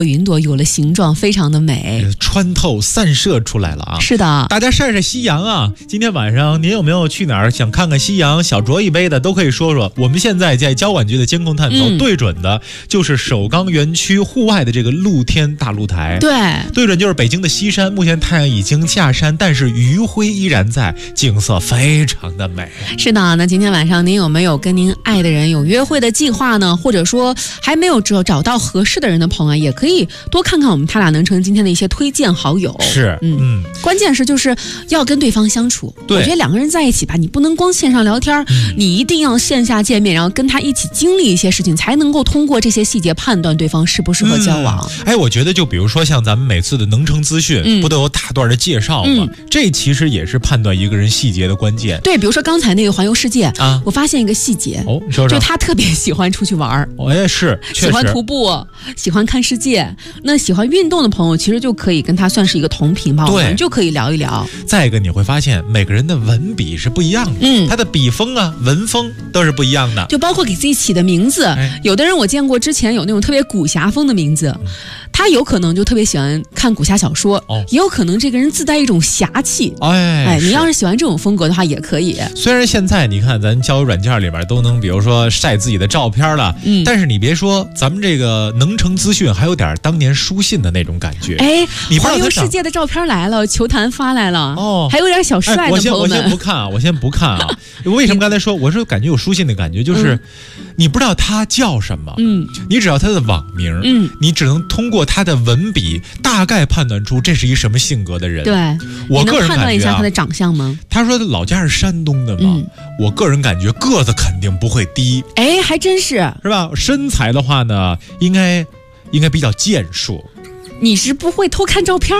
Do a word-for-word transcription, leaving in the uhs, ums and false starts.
云朵有了形状，非常的美， 穿透散射出来了啊！ 是的， 大家晒晒夕阳啊！今天晚上您有没有去哪儿想看看夕阳？小酌一杯的都可以说说。我们现在在交管局的监控探头、嗯、对准的就是首钢园区户外的这个露天大露台， 对， 对准就是北京的西山。目前太阳已经下山，但是余晖依然在，景色非常的美。 是的，那今天晚上您有没有跟您爱的人有约会的计划呢？或者说还没有找找到合适的人的朋友，也可以多看看我们他俩能成今天的一些推荐好友。 是，嗯嗯， 关键是就是要跟对方相处。 对， 我觉得两个人在一起吧，你不能光线上聊天、嗯、你一定要线下见面，然后跟他一起经历一些事情，才能够通过这些细节判断对方适不适合交往。 嗯、哎，我觉得就比如说像咱们每次的能成资讯、嗯、不都有大段的介绍吗、嗯、这其实也是判断一个人细节的关键。 对，比如说刚才那个环游世界啊，我发现一个细节哦，说说， 就他特别喜欢出去玩， 我也是， 喜欢徒步，喜欢看世界。那喜欢运动的朋友其实就可以跟他算是一个同频吧，我们就可以聊一聊。 再一个你会发现每个人的文笔是不一样的，嗯，他的笔锋啊文风都是不一样的， 就包括给自己起的名字、哎、有的人我见过之前有那种特别古侠风的名字、嗯、他有可能就特别喜欢看古侠小说、哦、也有可能这个人自带一种侠气。 哎哎，你要是喜欢这种风格的话也可以。 虽然现在你看咱交友软件里边都能比如说晒自己的照片了、嗯、但是你别说咱们这个能成资讯还有点当年书信的那种感觉。 哎，环游世界的照片来了，球坛发来了哦， 还有点小帅的朋友们、哎、 我先我先不看啊，我先不看啊。为什么刚才说我说感觉有书信的感觉，就是、嗯、你不知道他叫什么，嗯，你只要他的网名，嗯，你只能通过他的文笔大概判断出这是一什么性格的人。 对， 我个人感觉、啊、 你能判断一下他的长相吗？ 他说老家是山东的嘛、嗯，我个人感觉个子肯定不会低。 哎，还真是， 是吧？身材的话呢，应该应该比较健硕。 你是不会偷看照片